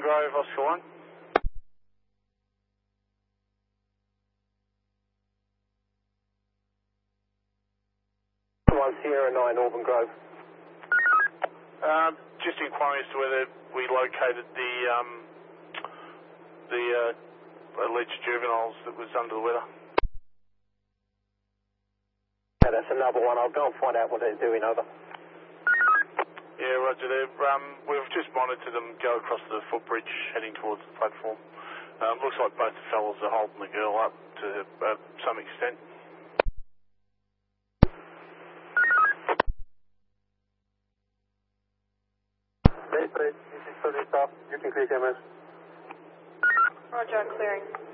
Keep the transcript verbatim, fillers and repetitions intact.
Grove, Oscar one. one Sierra nine, Auburn Grove. Uh, just inquiring as to whether we located the um, the uh, alleged juveniles that was under the weather. Yeah, that's another one. I'll go and find out what they're doing, over. Yeah, roger there. Um, we've just monitored them go across the footbridge heading towards the platform. Um, looks like both the fellas are holding the girl up to uh, some extent. Please, please, this is for the stop. You can clear cameras. Roger, clearing.